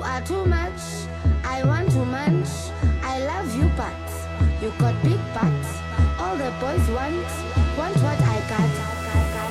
are too much, I want too much. I love you, but you got big butts. All the boys want what